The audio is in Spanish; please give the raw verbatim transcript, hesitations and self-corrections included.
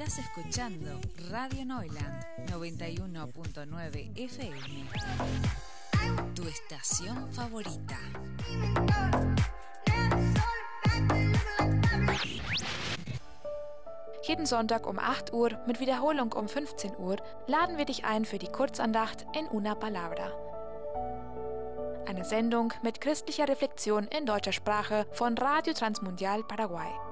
Estás escuchando Radio Neuland noventa y uno punto nueve F M. Tu estación favorita. Jeden Sonntag um acht Uhr mit Wiederholung um fünfzehn Uhr laden wir dich ein für die Kurzandacht in Una Palabra. Eine Sendung mit christlicher Reflexion in deutscher Sprache von Radio Transmundial Paraguay.